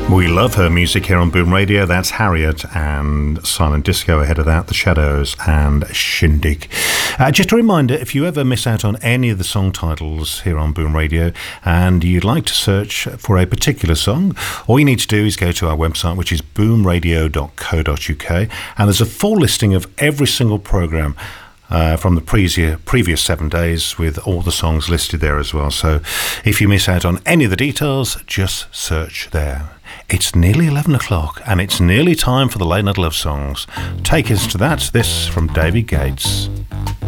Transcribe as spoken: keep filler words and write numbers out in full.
We love her music here on Boom Radio. That's Harriet and Silent Disco. Ahead of that, The Shadows and Shindig. Uh, just a reminder, if you ever miss out on any of the song titles here on Boom Radio and you'd like to search for a particular song, all you need to do is go to our website, which is boom radio dot co dot uk, and there's a full listing of every single programme Uh, from the previous, previous seven days with all the songs listed there as well. So if you miss out on any of the details, just search there. It's nearly eleven o'clock and it's nearly time for the Late Night Love Songs. Take us to that. This from David Gates.